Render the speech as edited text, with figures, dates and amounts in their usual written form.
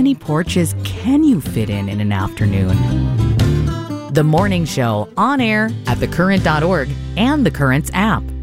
many porches can you fit in an afternoon? The Morning Show, on air at thecurrent.org and The Current's app.